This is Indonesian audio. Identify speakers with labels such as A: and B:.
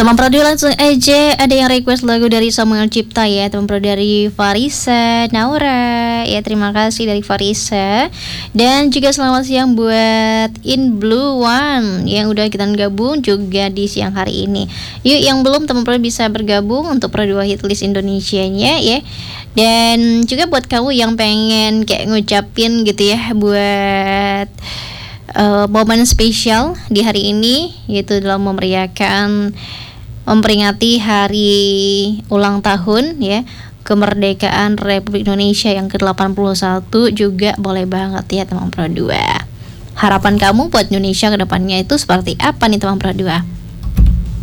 A: Teman Pro 2 langsung aja ada yang request lagu dari Samuel Cipta ya, teman Pro dari Farisa Naura ya, terima kasih dari Farisa. Dan juga selamat siang buat In Blue One yang udah kita gabung juga di siang hari ini. Yuk yang belum teman Pro bisa bergabung untuk Pro 2 Hitlist Indonesianya ya. Dan juga buat kamu yang pengen kayak ngucapin gitu ya buat momen spesial di hari ini, yaitu dalam memperingati hari ulang tahun ya kemerdekaan Republik Indonesia yang ke-81, juga boleh banget ya teman Pro 2. Harapan kamu buat Indonesia ke depannya itu seperti apa nih teman Pro 2?